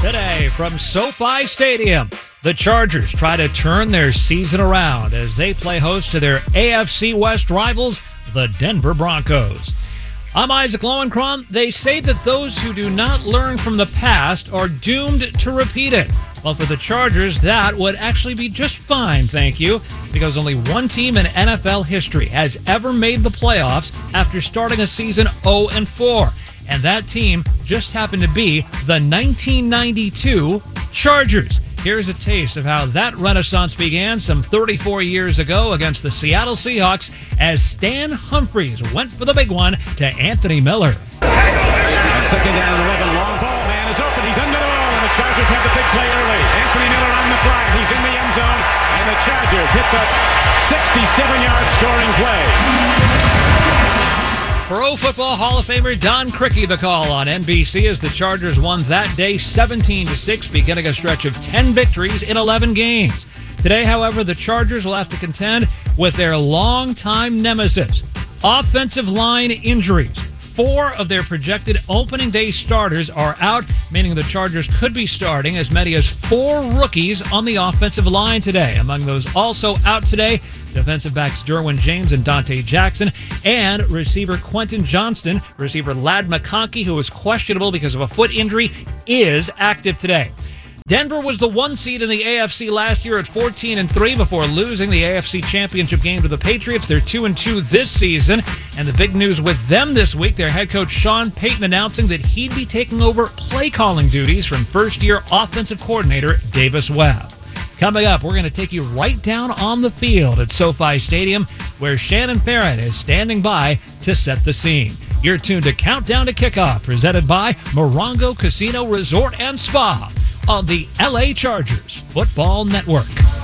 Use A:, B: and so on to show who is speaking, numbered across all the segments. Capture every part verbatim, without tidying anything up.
A: Today from SoFi Stadium, the Chargers try to turn their season around as they play host to their A F C West rivals, the Denver Broncos. I'm Isaac Lowenkron. They say that those who do not learn from the past are doomed to repeat it. Well, for the Chargers, that would actually be just fine, thank you, because only one team in N F L history has ever made the playoffs after starting a season oh and four. And that team just happened to be the nineteen ninety-two Chargers. Here's a taste of how that renaissance began some thirty-four years ago against the Seattle Seahawks as Stan Humphries went for the big one to Anthony Miller.
B: On second down, eleven, long ball, man is open, he's under the ball, and the Chargers have the big play early. Anthony Miller on the fly, he's in the end zone, and the Chargers hit the sixty-seven-yard scoring play.
A: Pro Football Hall of Famer Don Criqui the call on N B C as the Chargers won that day seventeen to six, beginning a stretch of ten victories in eleven games. Today, however, the Chargers will have to contend with their longtime nemesis, offensive line injuries. Four of their projected opening day starters are out, meaning the Chargers could be starting as many as four rookies on the offensive line today. Among those also out today, defensive backs Derwin James and Dante Jackson, and receiver Quentin Johnston. Receiver Ladd McConkey, who is questionable because of a foot injury, is active today. Denver was the one seed in the A F C last year at fourteen and three before losing the A F C Championship game to the Patriots. They're two and two this season. And the big news with them this week, their head coach Sean Payton announcing that he'd be taking over play calling duties from first-year offensive coordinator Davis Webb. Coming up, we're going to take you right down on the field at SoFi Stadium, where Shannon Farron is standing by to set the scene. You're tuned to Countdown to Kickoff, presented by Morongo Casino Resort and Spa on the L A Chargers Football Network.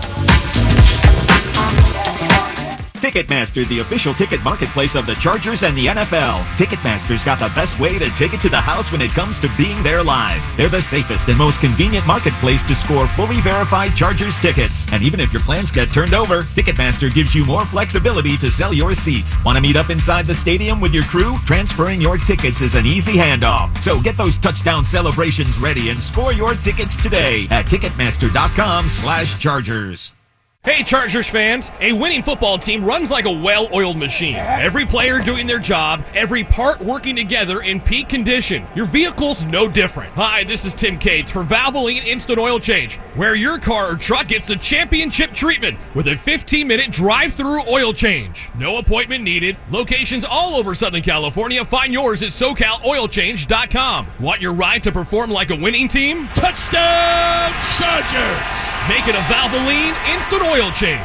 C: Ticketmaster, the official ticket marketplace of the Chargers and the N F L. Ticketmaster's got the best way to take it to the house when it comes to being there live. They're the safest and most convenient marketplace to score fully verified Chargers tickets. And even if your plans get turned over, Ticketmaster gives you more flexibility to sell your seats. Want to meet up inside the stadium with your crew? Transferring your tickets is an easy handoff. So get those touchdown celebrations ready and score your tickets today at Ticketmaster.com slash Chargers.
D: Hey Chargers fans, a winning football team runs like a well-oiled machine. Every player doing their job, every part working together in peak condition. Your vehicle's no different. Hi, this is Tim Cates for Valvoline Instant Oil Change, where your car or truck gets the championship treatment with a fifteen minute drive-through oil change. No appointment needed. Locations all over Southern California. Find yours at so cal oil change dot com. Want your ride to perform like a winning team? Touchdown Chargers! Make it a Valvoline Instant Oil Change.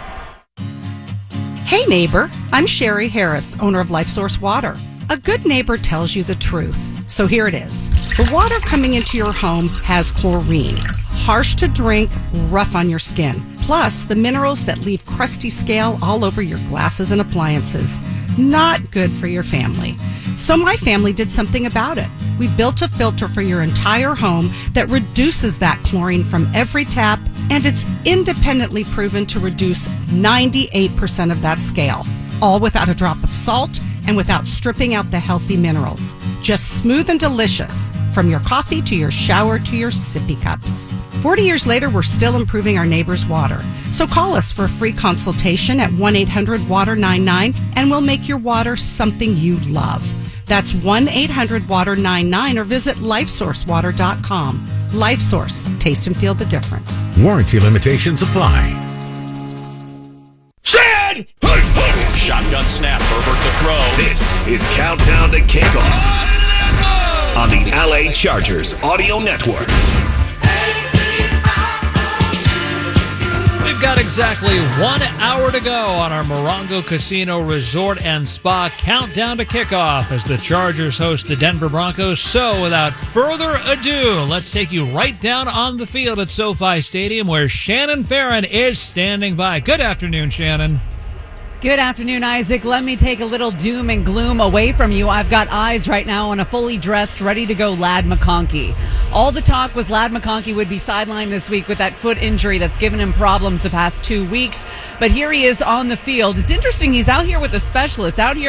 E: Hey neighbor, I'm Sherry Harris, owner of LifeSource Water. A good neighbor tells you the truth. So here it is. The water coming into your home has chlorine. Harsh to drink, rough on your skin. Plus, the minerals that leave crusty scale all over your glasses and appliances. Not good for your family. So my family did something about it. We built a filter for your entire home that reduces that chlorine from every tap, and it's independently proven to reduce ninety-eight percent of that scale, all without a drop of salt and without stripping out the healthy minerals. Just smooth and delicious, from your coffee to your shower to your sippy cups. forty years later, we're still improving our neighbors' water. So call us for a free consultation at one eight hundred water ninety-nine, and we'll make your water something you love. That's one eight hundred water ninety-nine, or visit lifesource water dot com. LifeSource. Taste and feel the difference.
F: Warranty limitations apply.
D: Sid! Shotgun snap, Herbert to throw.
F: This is Countdown to Kickoff on the L A Chargers Audio Network.
A: We've got exactly one hour to go on our Morongo Casino Resort and Spa Countdown to Kickoff as the Chargers host the Denver Broncos. So without further ado, let's take you right down on the field at SoFi Stadium where Shannon Farron is standing by. Good afternoon, Shannon.
G: Good afternoon, Isaac. Let me take a little doom and gloom away from you. I've got eyes right now on a fully dressed, ready to go Ladd McConkey. All the talk was Ladd McConkey would be sidelined this week with that foot injury that's given him problems the past two weeks. But here he is on the field. It's interesting. He's out here with a specialist, out here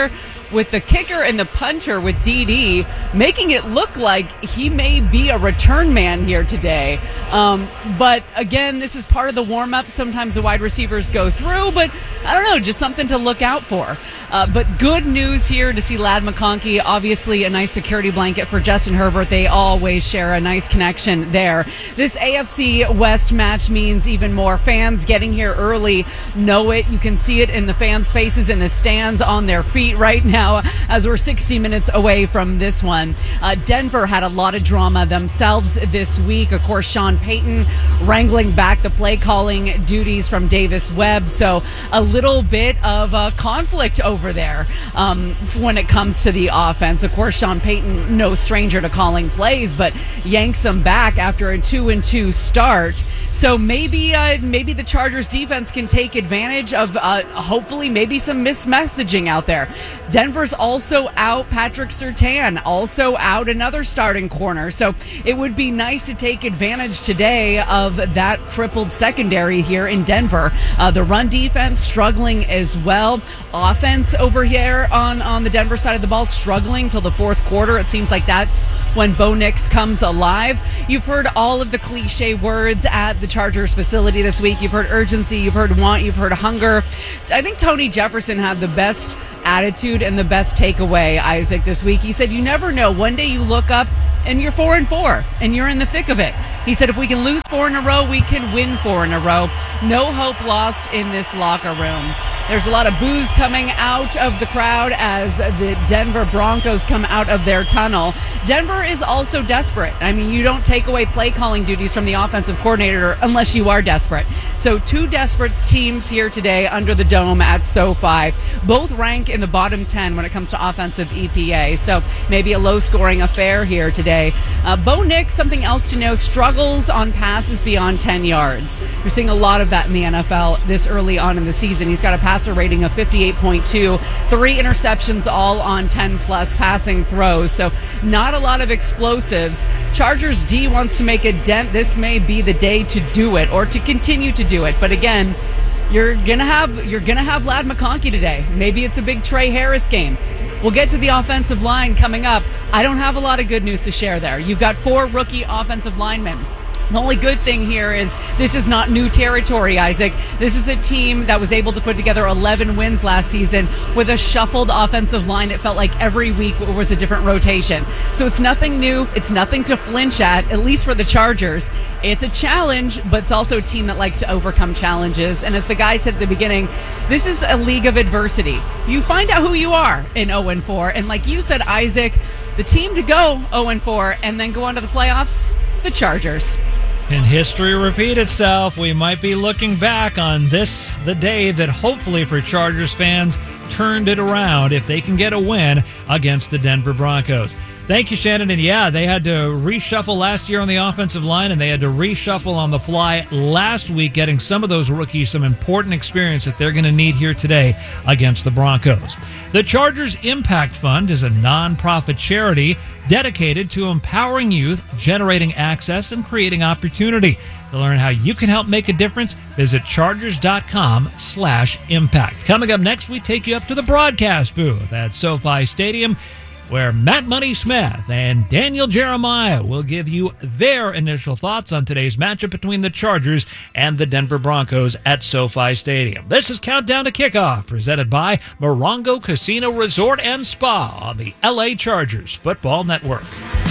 G: with the kicker and the punter with D D, making it look like he may be a return man here today. Um, but again, this is part of the warm-up. Sometimes the wide receivers go through, but I don't know, just something to look out for. Uh, but good news here to see Ladd McConkey, obviously a nice security blanket for Justin Herbert. They always share a nice connection there. This A F C West match means even more. Fans getting here early know it. You can see it in the fans' faces in the stands, on their feet right now as we're sixty minutes away from this one. Uh, Denver had a lot of drama themselves this week. Of course, Sean Payton wrangling back the play calling duties from Davis Webb. So a little bit of a conflict over there um, when it comes to the offense. Of course, Sean Payton, no stranger to calling plays, but yanks them back after a two and two start. So maybe uh, maybe the Chargers defense can take advantage of uh, hopefully maybe some mismessaging out there. Denver's also out Patrick Surtain, also out another starting corner. So it would be nice to take advantage today of that crippled secondary here in Denver. Uh, the run defense struggling as well. Offense over here on, on the Denver side of the ball struggling till the fourth quarter. It seems like that's when Bo Nix comes alive. You've heard all of the cliche words at the Chargers facility this week. You've heard urgency, you've heard want, you've heard hunger. I think Tony Jefferson had the best attitude and the best takeaway, Isaac, this week. He said, you never know. One day you look up and you're four and four and you're in the thick of it. He said, if we can lose four in a row, we can win four in a row. No hope lost in this locker room. There's a lot of boos coming out of the crowd as the Denver Broncos come out of their tunnel. Denver is also desperate. I mean, you don't take away play calling duties from the offensive coordinator unless you are desperate. So two desperate teams here today under the dome at SoFi. Both rank in the bottom ten when it comes to offensive E P A. So maybe a low-scoring affair here today. Uh, Bo Nix, something else to know, struggles on passes beyond ten yards. You're seeing a lot of that in the N F L this early on in the season. He's got a passer rating of fifty-eight point two, three interceptions all on ten-plus passing throws. So not a lot of explosives. Chargers D wants to make a dent. This may be the day to do it or to continue to do it. But again, you're gonna have you're gonna have Ladd McConkey today. Maybe it's a big Trey Harris game. We'll get to the offensive line coming up. I don't have a lot of good news to share there. You've got four rookie offensive linemen. The only good thing here is this is not new territory, Isaac. This is a team that was able to put together eleven wins last season with a shuffled offensive line. It felt like every week was a different rotation. So it's nothing new. It's nothing to flinch at, at least for the Chargers. It's a challenge, but it's also a team that likes to overcome challenges. And as the guy said at the beginning, this is a league of adversity. You find out who you are in oh and four. And like you said, Isaac, the team to go oh and four and then go on to the playoffs, the Chargers.
A: Can history repeat itself? We might be looking back on this, the day that hopefully for Chargers fans turned it around if they can get a win against the Denver Broncos. Thank you, Shannon. And yeah, they had to reshuffle last year on the offensive line, and they had to reshuffle on the fly last week, getting some of those rookies some important experience that they're going to need here today against the Broncos. The Chargers Impact Fund is a nonprofit charity dedicated to empowering youth, generating access, and creating opportunity. To learn how you can help make a difference, visit chargers.com slash impact. Coming up next, we take you up to the broadcast booth at SoFi Stadium, where Matt Money Smith and Daniel Jeremiah will give you their initial thoughts on today's matchup between the Chargers and the Denver Broncos at SoFi Stadium. This is Countdown to Kickoff, presented by Morongo Casino Resort and Spa on the L A Chargers Football Network.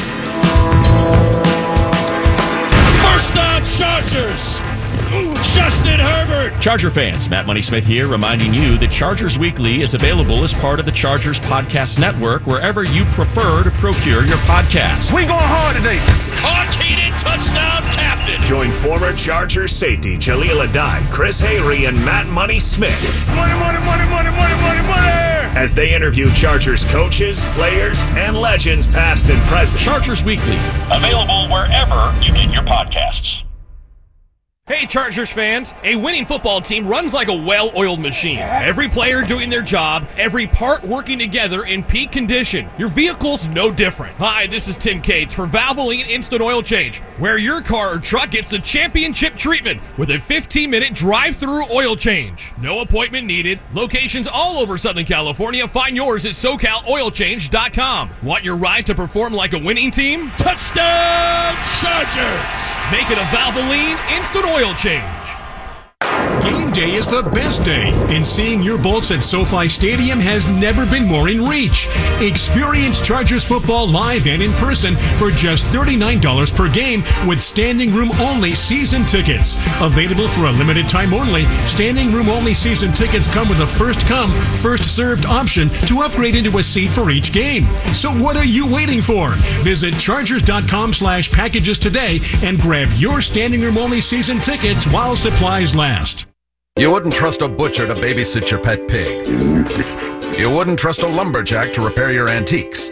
H: First down, Chargers! Justin Herbert!
I: Charger fans, Matt Money Smith here, reminding you that Chargers Weekly is available as part of the Chargers Podcast Network wherever you prefer to procure your podcast.
H: We going hard today!
F: Hard-headed touchdown captain! Join former Chargers safety Jaleel Adai, Chris Hayre, and Matt Money Smith.
H: Money, money, money, money, money, money, money!
F: As they interview Chargers coaches, players, and legends past and present.
I: Chargers Weekly,
F: available wherever you get your podcasts.
D: Hey Chargers fans, a winning football team runs like a well-oiled machine. Every player doing their job, every part working together in peak condition. Your vehicle's no different. Hi, this is Tim Cates for Valvoline Instant Oil Change, where your car or truck gets the championship treatment with a fifteen minute drive-through oil change. No appointment needed. Locations all over Southern California. Find yours at so cal oil change dot com. Want your ride to perform like a winning team?
H: Touchdown Chargers!
D: Make it a Valvoline Instant Oil Change.
J: Game day is the best day, and seeing your Bolts at SoFi Stadium has never been more in reach. Experience Chargers football live and in person for just thirty-nine dollars per game with standing room only season tickets. Available for a limited time only, standing room only season tickets come with a first come, first served option to upgrade into a seat for each game. So what are you waiting for? Visit chargers.com slash packages today and grab your standing room only season tickets while supplies last.
K: You wouldn't trust a butcher to babysit your pet pig. You wouldn't trust a lumberjack to repair your antiques.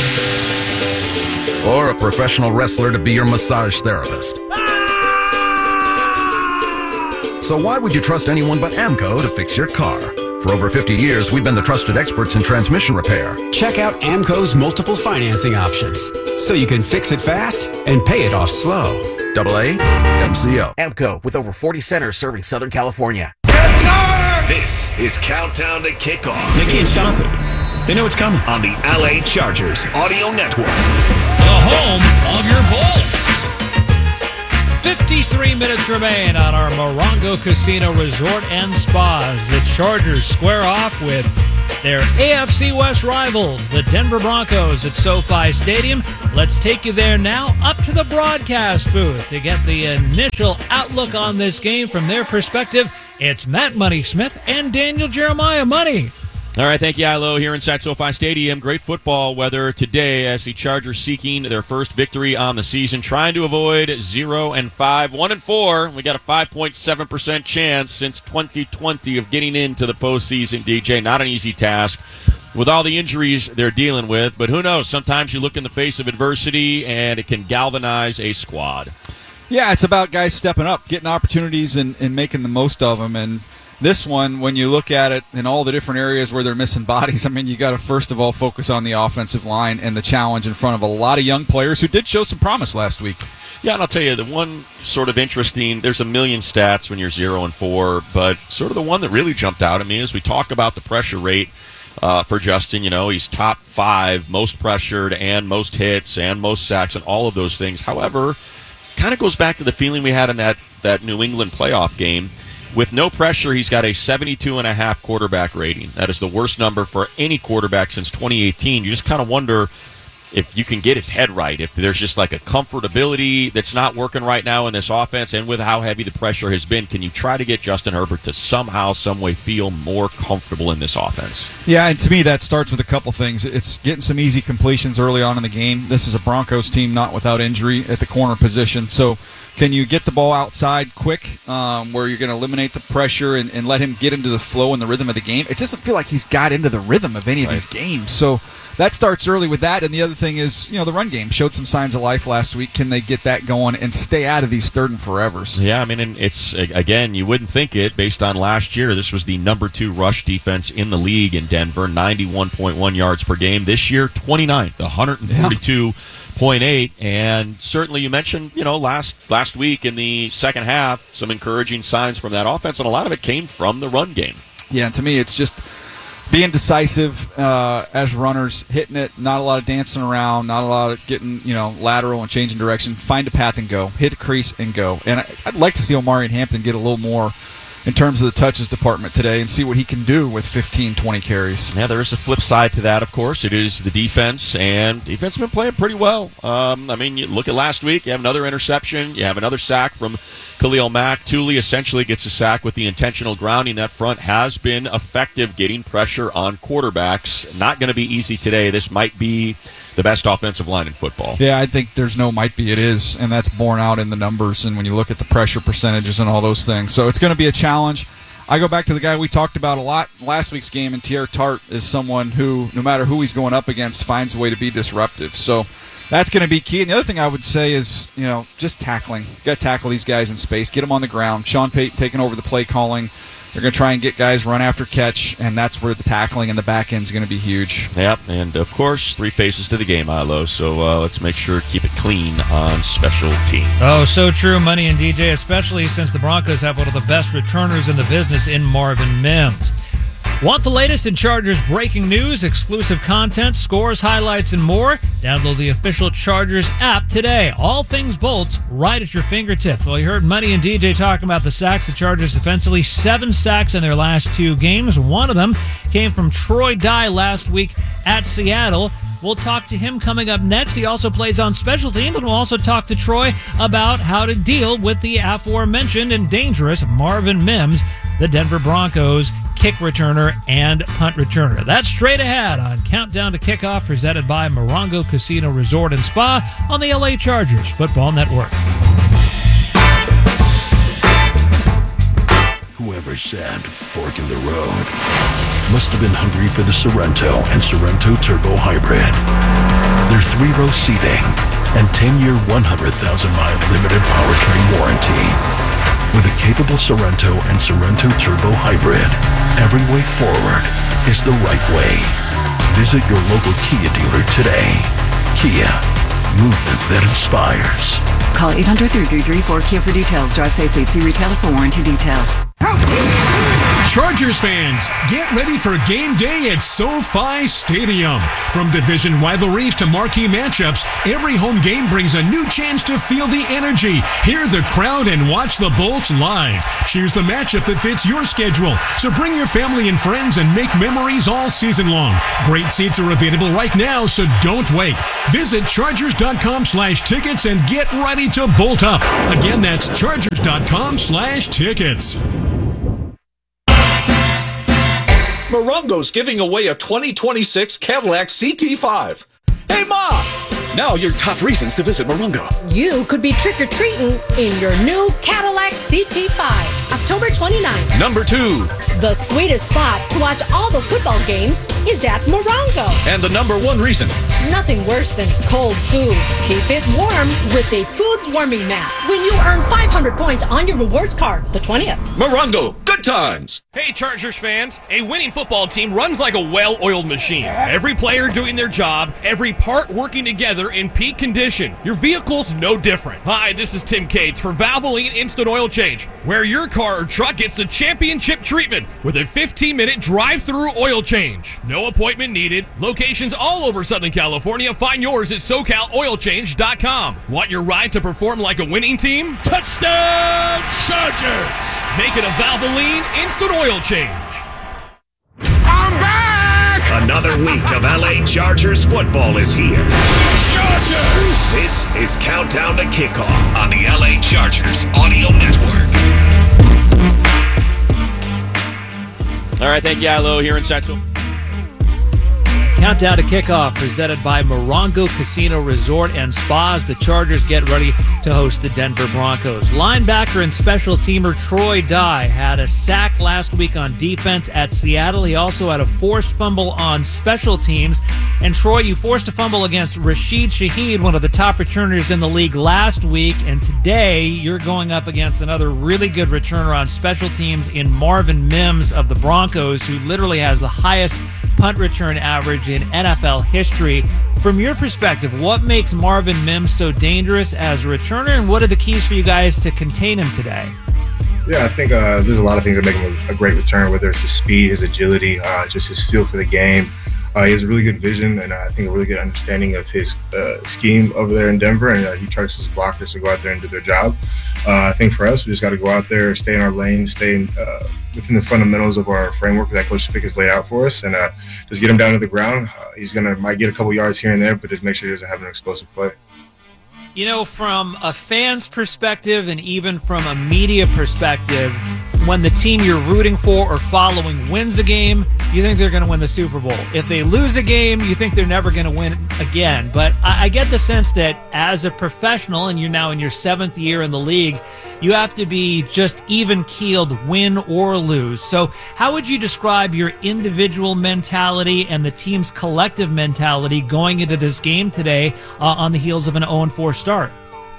K: Or a professional wrestler to be your massage therapist. So why would you trust anyone but AMCO to fix your car? For over fifty years, we've been the trusted experts in transmission repair.
L: Check out AMCO's multiple financing options, so you can fix it fast and pay it off slow.
K: Double A M C O.
M: AMCO, with over forty centers serving Southern California.
F: This is Countdown to Kickoff.
H: They can't stop it. They know it's coming.
F: On the L A Chargers Audio Network.
A: The home of your Bolts. fifty-three minutes remain on our Morongo Casino Resort and Spas. The Chargers square off with their A F C West rivals, the Denver Broncos, at SoFi Stadium. Let's take you there now, up to the broadcast booth to get the initial outlook on this game from their perspective. It's Matt Money Smith and Daniel Jeremiah. Money.
I: All right, thank you, Ilo. Here inside SoFi Stadium, great football weather today as the Chargers seeking their first victory on the season, trying to avoid zero and five, one and four. We got a five point seven percent chance since twenty twenty of getting into the postseason. D J, not an easy task with all the injuries they're dealing with, but who knows? Sometimes you look in the face of adversity and it can galvanize a squad.
N: Yeah, it's about guys stepping up, getting opportunities, and, and making the most of them. And this one, when you look at it in all the different areas where they're missing bodies, I mean, you got to first of all focus on the offensive line and the challenge in front of a lot of young players who did show some promise last week.
I: Yeah, and I'll tell you, the one sort of interesting, there's a million stats when you're zero and four, but sort of the one that really jumped out at me is we talk about the pressure rate uh, for Justin. You know, he's top five, most pressured and most hits and most sacks and all of those things. However, kind of goes back to the feeling we had in that, that New England playoff game. With no pressure, he's got a seventy-two and a half quarterback rating. That is the worst number for any quarterback since twenty eighteen. You just kind of wonder if you can get his head right, if there's just like a comfortability that's not working right now in this offense, and with how heavy the pressure has been, can you try to get Justin Herbert to somehow, some way feel more comfortable in this offense?
N: Yeah, and to me that starts with a couple things. It's getting some easy completions early on in the game. This is a Broncos team not without injury at the corner position, so can you get the ball outside quick um, where you're going to eliminate the pressure and, and let him get into the flow and the rhythm of the game? It doesn't feel like he's got into the rhythm of any of
I: right.
N: these games. So that starts early with that. And the other thing is, you know, the run game showed some signs of life last week. Can they get that going and stay out of these third and forevers?
I: Yeah, I mean, and it's, again, you wouldn't think it based on last year. This was the number two rush defense in the league in Denver, ninety-one point one yards per game. This year, twenty-ninth, one forty-two. Yeah. point eight, and certainly you mentioned, you know, last last week in the second half, some encouraging signs from that offense, and a lot of it came from the run game.
N: Yeah, and to me, it's just being decisive uh, as runners, hitting it, not a lot of dancing around, not a lot of getting, you know, lateral and changing direction. Find a path and go. Hit a crease and go. And I, I'd like to see Omarion Hampton get a little more in terms of the touches department today and see what he can do with fifteen, twenty carries.
I: Yeah, there is a flip side to that, of course. It is the defense, and defense has been playing pretty well. Um, I mean, you look at last week, you have another interception, you have another sack from Khalil Mack. Thule essentially gets a sack with the intentional grounding. That front has been effective getting pressure on quarterbacks. Not going to be easy today. This might be the best offensive line in football.
N: Yeah, I think there's no might be. It is, and that's borne out in the numbers and when you look at the pressure percentages and all those things. So it's going to be a challenge. I go back to the guy we talked about a lot last week's game, and Teair Tart is someone who, no matter who he's going up against, finds a way to be disruptive. So that's going to be key. And the other thing I would say is, you know, just tackling. You got to tackle these guys in space, get them on the ground. Sean Payton taking over the play calling. They're going to try and get guys run after catch, and that's where the tackling and the back end is going to be huge.
I: Yep, and of course, three faces to the game, Ilo. So uh, let's make sure to keep it clean on special teams.
A: Oh, so true, Money and D J, especially since the Broncos have one of the best returners in the business in Marvin Mims. Want the latest in Chargers breaking news, exclusive content, scores, highlights, and more? Download the official Chargers app today. All things Bolts right at your fingertips. Well, you heard Money and D J talking about the sacks. The Chargers defensively, seven sacks in their last two games. One of them came from Troy Dye last week at Seattle. We'll talk to him coming up next. He also plays on special teams, and we'll also talk to Troy about how to deal with the aforementioned and dangerous Marvin Mims, the Denver Broncos kick returner and punt returner. That's straight ahead on Countdown to Kickoff, presented by Morongo Casino Resort and Spa on the L A Chargers Football Network.
H: Whoever said fork in the road must have been hungry for the Sorrento and Sorrento Turbo Hybrid. Their three-row seating and ten-year, one hundred thousand mile limited powertrain warranty. With a capable Sorrento and Sorrento Turbo Hybrid, every way forward is the right way. Visit your local Kia dealer today. Kia, movement that inspires.
O: Call eight hundred, three three three, four Kia for details. Drive safely. See retailer for warranty details.
J: Chargers fans, get ready for game day at SoFi Stadium. From division rivalries to marquee matchups, every home game brings a new chance to feel the energy, hear the crowd, and watch the Bolts live. Choose the matchup that fits your schedule. So bring your family and friends and make memories all season long. Great seats are available right now, so don't wait. Visit Chargers.com slash tickets and get ready to bolt up. Again, that's Chargers.com slash tickets.
P: Morongo's giving away a twenty twenty-six Cadillac C T five. Hey, Ma! Now your top reasons to visit Morongo.
Q: You could be trick-or-treating in your new Cadillac C T five, October twenty-ninth.
P: Number two.
Q: The sweetest spot to watch all the football games is at Morongo.
P: And the number one reason.
Q: Nothing worse than cold food. Keep it warm with a food warming mat when you earn five hundred points on your rewards card the twentieth.
P: Morongo, good times.
D: Hey, Chargers fans, a winning football team runs like a well-oiled machine. Every player doing their job, every part working together in peak condition. Your vehicle's no different. Hi, this is Tim Cates for Valvoline Instant Oil Change, where your car or truck gets the championship treatment with a fifteen minute drive-through oil change. No appointment needed. Locations all over Southern California. Find yours at so cal oil change dot com. Want your ride to perform like a winning team?
H: Touchdown Chargers!
D: Make it a Valvoline Instant Oil Change.
H: I'm back!
F: Another week of L A Chargers football is here.
H: Chargers!
F: This is Countdown to Kickoff on the L A Chargers Audio Network.
I: All right, thank you, Ilo, here in Central.
A: Countdown to Kickoff, presented by Morongo Casino Resort and Spa as the Chargers get ready to host the Denver Broncos. Linebacker and special teamer Troy Dye had a sack last week on defense at Seattle. He also had a forced fumble on special teams. And Troy, you forced a fumble against Rashid Shaheed, one of the top returners in the league last week. And today you're going up against another really good returner on special teams in Marvin Mims of the Broncos, who literally has the highest punt return average in N F L history. From your perspective, what makes Marvin Mims so dangerous as a returner, and what are the keys for you guys to contain him today?
R: Yeah, I think uh, there's a lot of things that make him a, a great returner, whether it's his speed, his agility, uh, just his feel for the game. Uh, he has a really good vision and uh, I think a really good understanding of his uh, scheme over there in Denver, and uh, he trusts his blockers to go out there and do their job. Uh, I think for us, we just got to go out there, stay in our lane, stay in, uh, within the fundamentals of our framework that Coach Fick has laid out for us, and uh, just get him down to the ground. Uh, he's gonna might get a couple yards here and there, but just make sure he doesn't have an explosive play.
A: You know, from a fan's perspective and even from a media perspective, when the team you're rooting for or following wins a game, you think they're going to win the Super Bowl. If they lose a game, you think they're never going to win again. But I, I get the sense that as a professional, and you're now in your seventh year in the league, you have to be just even-keeled, win or lose. So how would you describe your individual mentality and the team's collective mentality going into this game today uh, on the heels of an oh and four start?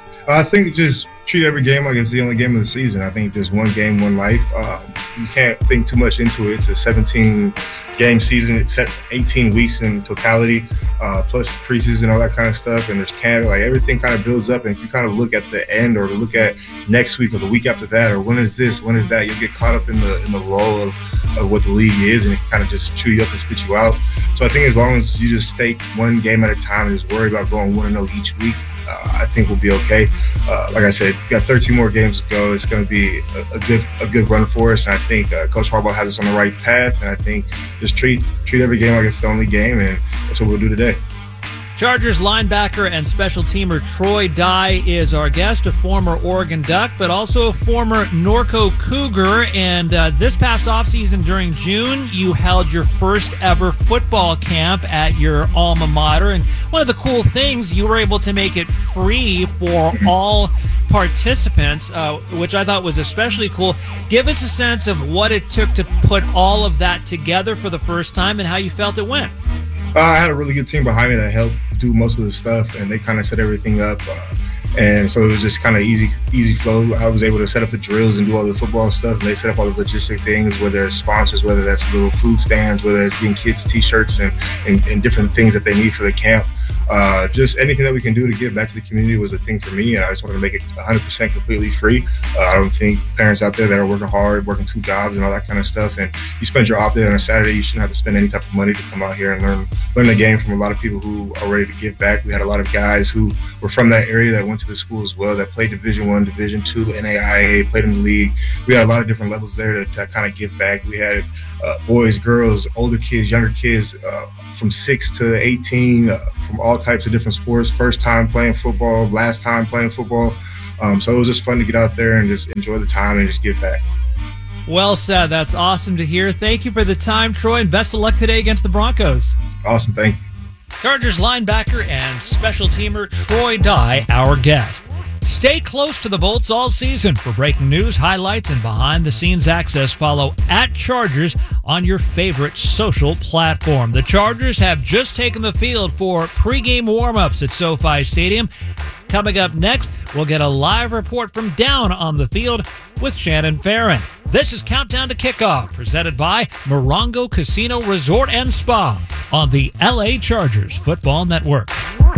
R: I think just treat every game like it's the only game of the season. I think just one game, one life. Uh, you can't think too much into it. It's a seventeen-game season. It's set eighteen weeks in totality, uh, plus preseason, all that kind of stuff. And there's camp, like everything kind of builds up. And if you kind of look at the end or look at next week or the week after that, or when is this, when is that, you'll get caught up in the in the lull of, of what the league is, and it kind of just chew you up and spit you out. So I think as long as you just stay one game at a time and just worry about going one and oh each week, Uh, I think we'll be okay. Uh, like I said, we got thirteen more games to go. It's going to be a, a good a good run for us, and I think uh, Coach Harbaugh has us on the right path. And I think just treat treat every game like it's the only game, and that's what we'll do today.
A: Chargers linebacker and special teamer Troy Dye is our guest, a former Oregon Duck, but also a former Norco Cougar. And uh, this past offseason during June, you held your first ever football camp at your alma mater. And one of the cool things, you were able to make it free for all participants, uh, which I thought was especially cool. Give us a sense of what it took to put all of that together for the first time and how you felt it went.
R: Uh, I had a really good team behind me that helped do most of the stuff, and they kind of set everything up. Uh, and so it was just kind of easy, easy flow. I was able to set up the drills and do all the football stuff, and they set up all the logistic things, whether it's sponsors, whether that's little food stands, whether it's getting kids T-shirts and, and, and different things that they need for the camp. Uh, just anything that we can do to give back to the community was a thing for me, and I just wanted to make it one hundred percent completely free. Uh, I don't think parents out there that are working hard, working two jobs and all that kind of stuff, and you spend your off day on a Saturday, you shouldn't have to spend any type of money to come out here and learn learn the game from a lot of people who are ready to give back. We had a lot of guys who were from that area that went to the school as well, that played Division One, Division Two, N A I A, played in the league. We had a lot of different levels there to, to kind of give back. We had uh, boys, girls, older kids, younger kids, uh, from six to eighteen, uh, from all types of different sports, first time playing football, last time playing football. Um, so it was just fun to get out there and just enjoy the time and just give back.
A: Well said. That's awesome to hear. Thank you for the time, Troy, and best of luck today against the Broncos.
R: Awesome. Thank you.
A: Chargers linebacker and special teamer Troy Dye, our guest. Stay close to the Bolts all season. For breaking news, highlights, and behind-the-scenes access, follow at Chargers on your favorite social platform. The Chargers have just taken the field for pregame warm-ups at SoFi Stadium. Coming up next, we'll get a live report from down on the field with Shannon Farron. This is Countdown to Kickoff, presented by Morongo Casino Resort and Spa on the L A Chargers Football Network.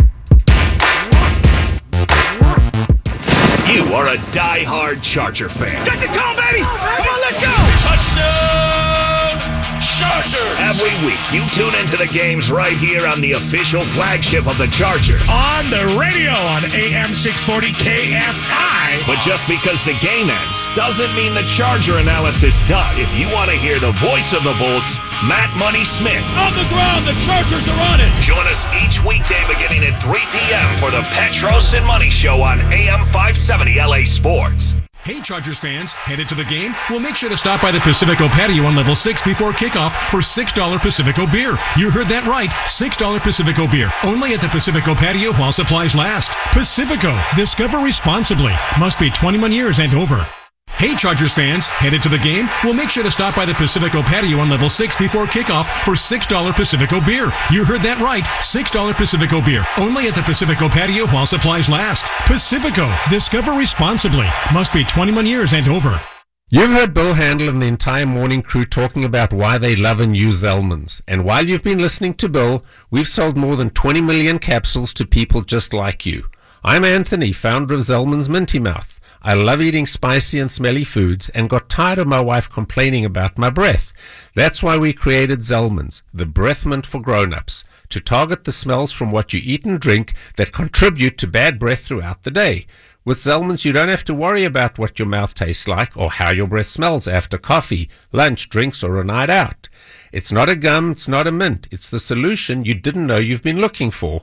F: You are a die-hard Charger fan.
B: Get the call, baby! Come on, let's go!
F: Touchdown, Chargers! Every week, you tune into the games right here on the official flagship of the Chargers.
B: On the radio on A M six forty K F I.
F: But just because the game ends doesn't mean the Charger analysis does. If you want to hear the voice of the Bolts, Matt Money Smith.
B: On the ground, the Chargers are on it.
F: Join us each weekday beginning at three p.m. for the Petros and Money Show on A M five seventy L A Sports.
J: Hey, Chargers fans, headed to the game? Well, make sure to stop by the Pacifico Patio on level six before kickoff for six dollars Pacifico beer. You heard that right, six dollars Pacifico beer. Only at the Pacifico Patio while supplies last. Pacifico, discover responsibly. Must be twenty-one years and over. Hey, Chargers fans, headed to the game? Well, make sure to stop by the Pacifico Patio on level six before kickoff for six dollars Pacifico beer. You heard that right, six dollars Pacifico beer. Only at the Pacifico Patio while supplies last. Pacifico, discover responsibly. Must be twenty-one years and over.
S: You've heard Bill Handel and the entire morning crew talking about why they love and use Zellman's. And while you've been listening to Bill, we've sold more than twenty million capsules to people just like you. I'm Anthony, founder of Zellman's Minty Mouth. I love eating spicy and smelly foods and got tired of my wife complaining about my breath. That's why we created Zellman's, the breath mint for grown-ups, to target the smells from what you eat and drink that contribute to bad breath throughout the day. With Zellman's, you don't have to worry about what your mouth tastes like or how your breath smells after coffee, lunch, drinks, or a night out. It's not a gum, it's not a mint, it's the solution you didn't know you've been looking for.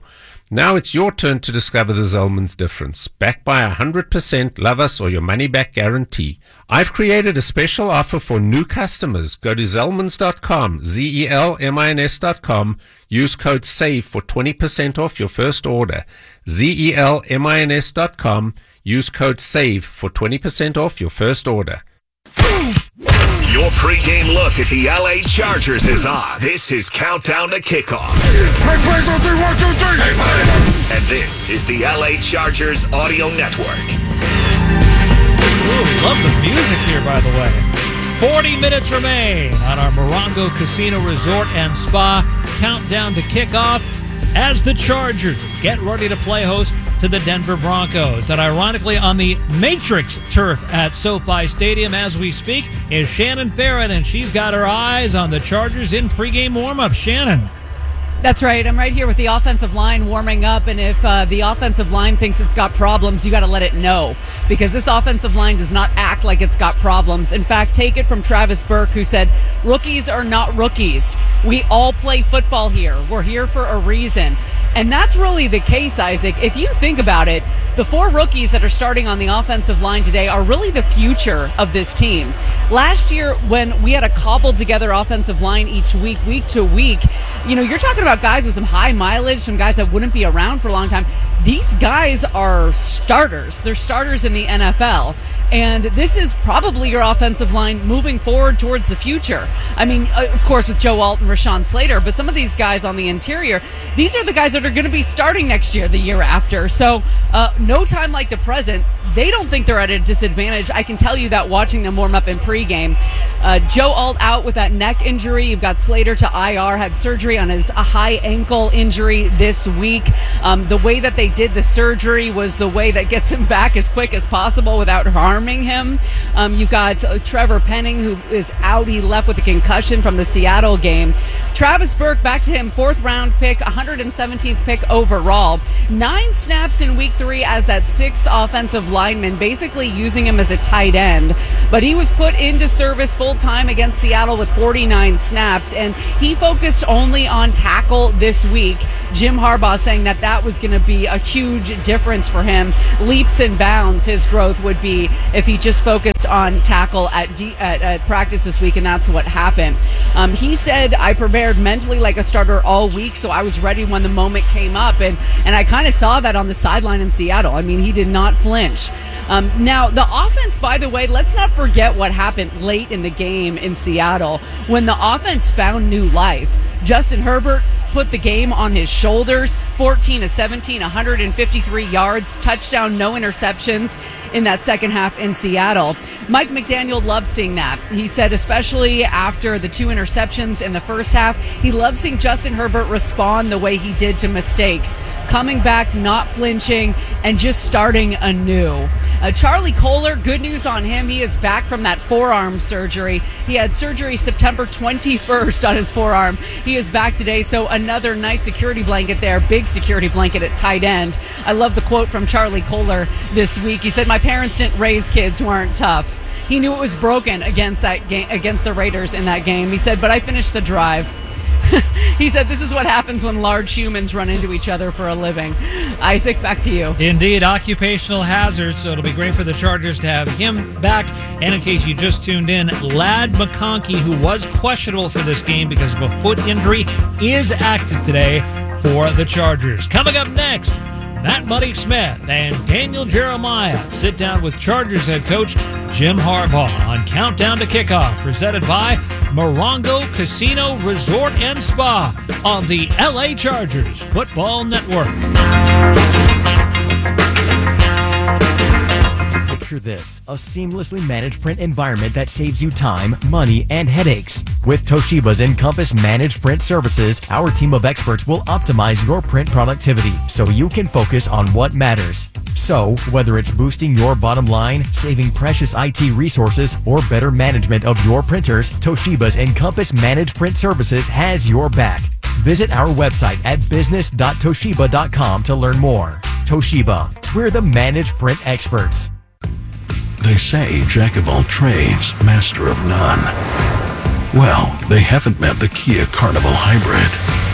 S: Now it's your turn to discover the Zellman's difference, backed by a one hundred percent love us or your money back guarantee. I've created a special offer for new customers. Go to Zellmans dot com, Z E L M I N S dot com. Use code SAVE for twenty percent off your first order. Z E L M I N S dot com. Use code SAVE for twenty percent off your first order.
F: Your pregame look at the L A Chargers is on. This is Countdown to Kickoff. And this is the L A Chargers Audio Network.
A: Ooh, love the music here, by the way. forty minutes remain on our Morongo Casino Resort and Spa Countdown to Kickoff as the Chargers get ready to play host to the Denver Broncos. And ironically, on the Matrix turf at SoFi Stadium as we speak is Shannon Barrett, and she's got her eyes on the Chargers in pregame warm-up. Shannon.
G: That's right. I'm right here with the offensive line warming up, and if uh, the offensive line thinks it's got problems, you got to let it know, because this offensive line does not act like it's got problems. In fact, take it from Travis Burke, who said, rookies are not rookies. We all play football here. We're here for a reason. And that's really the case, Isaac. If you think about it, the four rookies that are starting on the offensive line today are really the future of this team. Last year, when we had a cobbled together offensive line each week, week to week, you know, you're talking about guys with some high mileage, some guys that wouldn't be around for a long time. These guys are starters. They're starters in the N F L. And this is probably your offensive line moving forward towards the future. I mean, of course, with Joe Alt and Rashawn Slater, but some of these guys on the interior, these are the guys that are going to be starting next year, the year after. So uh, no time like the present. They don't think they're at a disadvantage. I can tell you that watching them warm up in pregame. Uh, Joe Alt out with that neck injury. You've got Slater to I R, had surgery on his a high ankle injury this week. Um, the way that they did the surgery was the way that gets him back as quick as possible without harming him. Um, you've got uh, Trevor Penning, who is out. He left with a concussion from the Seattle game. Travis Burke, back to him, fourth round pick, one hundred seventeenth pick overall. Nine snaps in week three as that sixth offensive lineman, basically using him as a tight end. But he was put into service full time against Seattle with forty-nine snaps, and he focused only on tackle this week. Jim Harbaugh saying that that was going to be a huge difference for him. Leaps and bounds his growth would be if he just focused on tackle at, D, at, at practice this week, and that's what happened. Um, he said, I prepared mentally like a starter all week, so I was ready when the moment came up, and, and I kind of saw that on the sideline in Seattle. I mean, he did not flinch. Um, now, the offense, by the way, let's not forget what happened late in the game in Seattle when the offense found new life. Justin Herbert put the game on his shoulders, fourteen to seventeen, one hundred fifty-three yards, touchdown, no interceptions in that second half in Seattle. Mike McDaniel loved seeing that. He said, especially after the two interceptions in the first half, he loved seeing Justin Herbert respond the way he did to mistakes, coming back, not flinching, and just starting anew. Uh, Charlie Kolar, good news on him. He is back from that forearm surgery. He had surgery September twenty-first on his forearm. He is back today, so another nice security blanket there, big security blanket at tight end. I love the quote from Charlie Kolar this week. He said, my parents didn't raise kids who aren't tough. He knew it was broken against that game, against the Raiders in that game. He said, but I finished the drive. He said, this is what happens when large humans run into each other for a living. Isaac, back to you.
A: Indeed, occupational hazard, so it'll be great for the Chargers to have him back. And in case you just tuned in, Ladd McConkey, who was questionable for this game because of a foot injury, is active today for the Chargers. Coming up next, Matt Money Smith and Daniel Jeremiah sit down with Chargers head coach Jim Harbaugh on Countdown to Kickoff, presented by Morongo Casino Resort and Spa on the L A Chargers Football Network.
T: Picture this, a seamlessly managed print environment that saves you time, money, and headaches. With Toshiba's Encompass Managed Print Services, our team of experts will optimize your print productivity so you can focus on what matters. So, whether it's boosting your bottom line, saving precious I T resources, or better management of your printers, Toshiba's Encompass Managed Print Services has your back. Visit our website at business dot toshiba dot com to learn more. Toshiba, we're the managed print experts.
H: They say jack of all trades, master of none. Well, they haven't met the Kia Carnival Hybrid.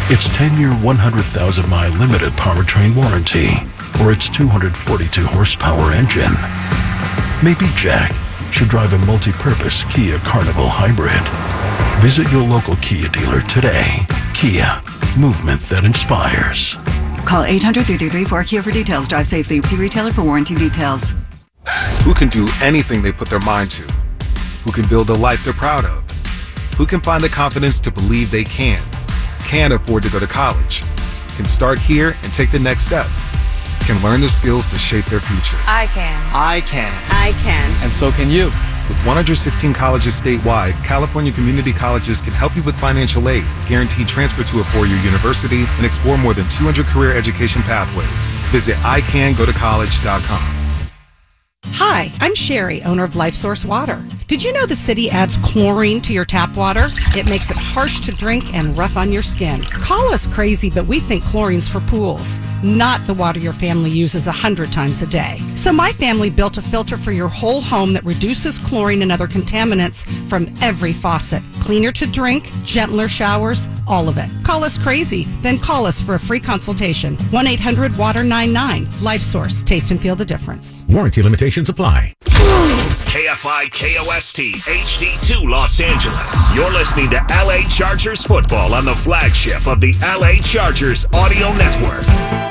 H: its ten-year, one hundred thousand mile limited powertrain warranty, or its two hundred forty-two horsepower engine. Maybe Jack should drive a multi-purpose Kia Carnival Hybrid. Visit your local Kia dealer today. Kia, movement that inspires.
O: Call eight hundred, three three three, four Kia for details. Drive safely. See retailer for warranty details.
U: Who can do anything they put their mind to? Who can build a life they're proud of? Who can find the confidence to believe they can? Can afford to go to college? Can start here and take the next step? Can learn the skills to shape their future?
V: I can.
U: I can.
V: I can.
U: And so can you. With one hundred sixteen colleges statewide, California Community Colleges can help you with financial aid, guaranteed transfer to a four-year university, and explore more than two hundred career education pathways. Visit I can go to college dot com.
E: Hi, I'm Sherry, owner of LifeSource Water. Did you know the city adds chlorine to your tap water? It makes it harsh to drink and rough on your skin. Call us crazy, but we think chlorine's for pools, not the water your family uses a hundred times a day. So my family built a filter for your whole home that reduces chlorine and other contaminants from every faucet. Cleaner to drink, gentler showers, all of it. Call us crazy, then call us for a free consultation. one eight hundred water ninety-nine. LifeSource. Taste and feel the difference.
W: Warranty limitations apply.
F: K F I K O S T H D two Los Angeles. You're listening to L A Chargers football on the flagship of the L A Chargers audio network.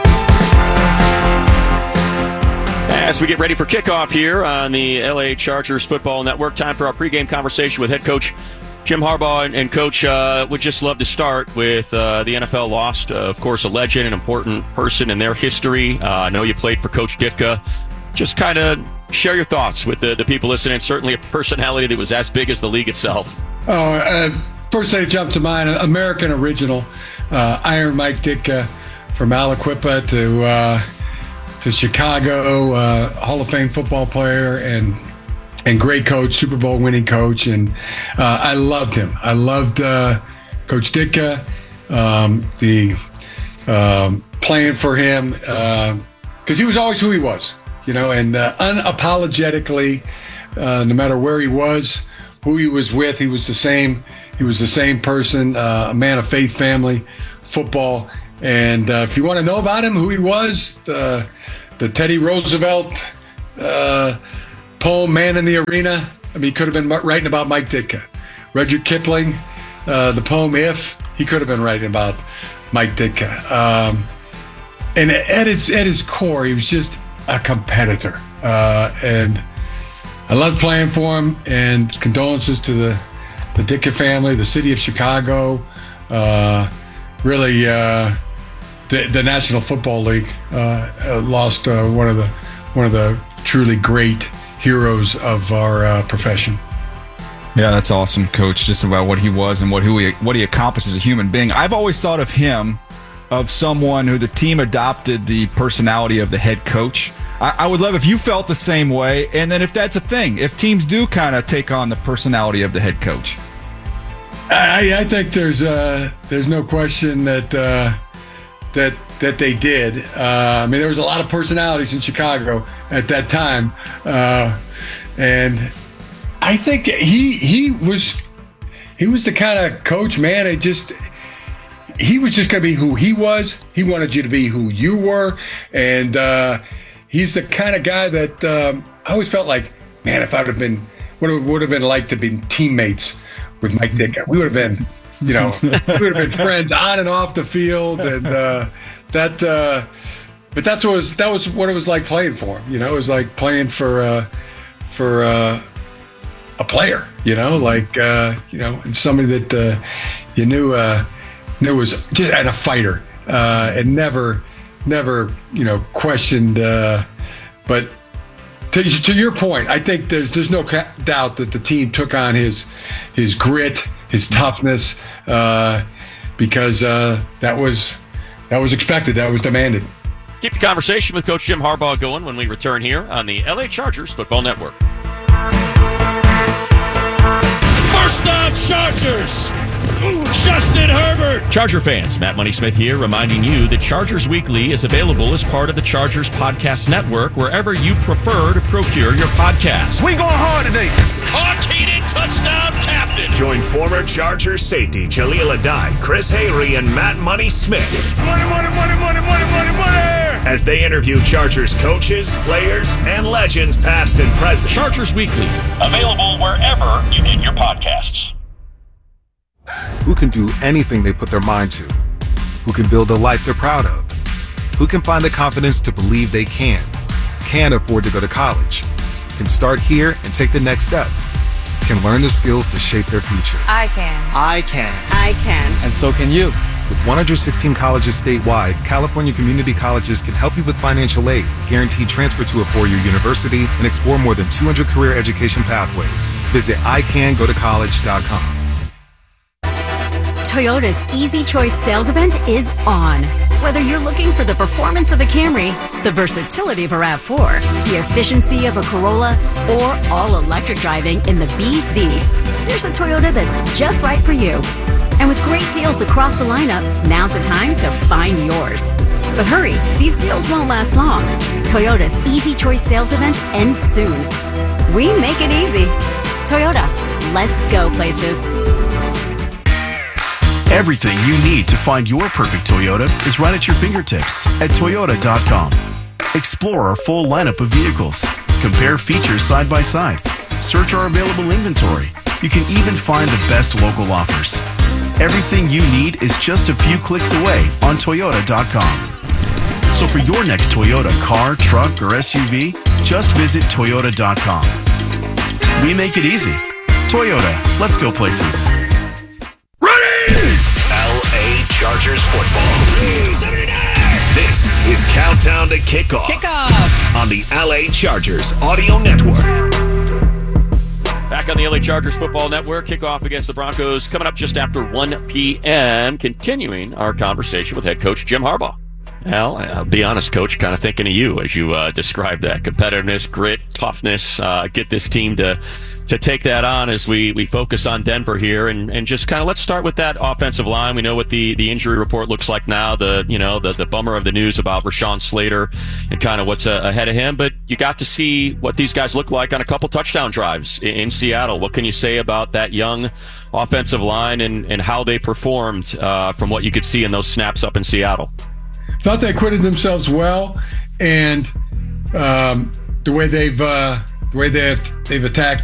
I: As we get ready for kickoff here on the L A Chargers football network, time for our pregame conversation with head coach Jim Harbaugh. And, and Coach, uh, would just love to start with uh, the N F L lost, uh, of course, a legend, an important person in their history. Uh, I know you played for Coach Ditka. Just kind of share your thoughts with the, the people listening. Certainly a personality that was as big as the league itself.
X: Oh, uh, first thing that jumped to mind, American original, uh, Iron Mike Ditka, from Aliquippa to uh, to Chicago, uh, Hall of Fame football player and and great coach, Super Bowl winning coach, and uh, I loved him. I loved uh, Coach Ditka, um, the um, playing for him because uh, he was always who he was. You know, and uh, unapologetically, uh, no matter where he was, who he was with, he was the same. He was the same person, uh, a man of faith, family, football. And uh, if you want to know about him, who he was, the, the Teddy Roosevelt uh, poem, Man in the Arena. I mean, he could have been writing about Mike Ditka. Rudyard Kipling, uh, the poem If, he could have been writing about Mike Ditka. Um, and at its, at his core, he was just a competitor, uh, and I loved playing for him. And condolences to the the Ditka family, the city of Chicago, uh, really uh, the the National Football League uh, lost uh, one of the one of the truly great heroes of our uh, profession.
N: Yeah, that's awesome, Coach. Just about what he was and what who he what he accomplished as a human being. I've always thought of him of someone who the team adopted the personality of the head coach. I, I would love if you felt the same way, and then if that's a thing, if teams do kind of take on the personality of the head coach.
X: I, I think there's uh, there's no question that uh, that that they did. Uh, I mean, there was a lot of personalities in Chicago at that time, uh, and I think he he was he was the kind of coach, man. It just. He was just going to be who he was. He wanted you to be who you were. And uh, he's the kind of guy that um, I always felt like, man, if I would have been, what it would have been like to be teammates with Mike Ditka. We would have been, you know, we would have been friends on and off the field. And uh, that, uh, but that's what was, that was what it was like playing for him. You know, it was like playing for, uh, for uh, a player, you know, like, uh, you know, and somebody that uh, you knew, uh, It was just and a fighter, uh, and never, never, you know, questioned. Uh, but to, to your point, I think there's there's no doubt that the team took on his his grit, his toughness, uh, because uh, that was that was expected, that was demanded.
I: Keep the conversation with Coach Jim Harbaugh going when we return here on the L A Chargers Football Network.
F: First down, Chargers!
C: Justin Herbert! Charger fans, Matt Money Smith here, reminding you that Chargers Weekly is available as part of the Chargers Podcast Network wherever you prefer to procure your podcast.
B: We going hard today.
F: Caught Keenan, touchdown captain. Join former Chargers safety Jaleel Adai, Chris Hayre, and Matt Money Smith.
B: Money, money, money, money, money, money, money!
F: As they interview Chargers coaches, players, and legends past and present.
C: Chargers Weekly, available wherever you get your podcasts.
U: Who can do anything they put their mind to? Who can build a life they're proud of? Who can find the confidence to believe they can? Can afford to go to college? Can start here and take the next step? Can learn the skills to shape their future?
L: I can.
V: I can.
L: I can.
V: And so can you.
U: With one hundred sixteen colleges statewide, California Community Colleges can help you with financial aid, guaranteed transfer to a four-year university, and explore more than two hundred career education pathways. Visit I can go to college dot com.
W: Toyota's Easy Choice sales event is on. Whether you're looking for the performance of a Camry, the versatility of a RAV four, the efficiency of a Corolla, or all-electric driving in the B Z, there's a Toyota that's just right for you. And with great deals across the lineup, now's the time to find yours. But hurry, these deals won't last long. Toyota's Easy Choice sales event ends soon. We make it easy. Toyota, let's go places.
H: Everything you need to find your perfect Toyota is right at your fingertips at Toyota dot com. Explore our full lineup of vehicles. Compare features side by side. Search our available inventory. You can even find the best local offers. Everything you need is just a few clicks away on Toyota dot com. So for your next Toyota car, truck, or S U V, just visit Toyota dot com. We make it easy. Toyota, let's go places.
F: L A Chargers football. This is Countdown to Kickoff.
G: Kickoff
F: on the L A Chargers Audio Network.
I: Back on the L A Chargers Football Network, kickoff against the Broncos coming up just after one p.m. Continuing our conversation with head coach Jim Harbaugh. Well, I'll be honest, Coach, kind of thinking of you as you uh, describe that competitiveness, grit, toughness, uh, get this team to to take that on as we, we focus on Denver here, and, and just kind of let's start with that offensive line. We know what the, the injury report looks like now, the you know the, the bummer of the news about Rashawn Slater and kind of what's uh, ahead of him, but you got to see what these guys look like on a couple touchdown drives in, in Seattle. What can you say about that young offensive line and, and how they performed uh, from what you could see in those snaps up in Seattle?
X: Thought they acquitted themselves well, and um, the way they've uh, the way they've they've attacked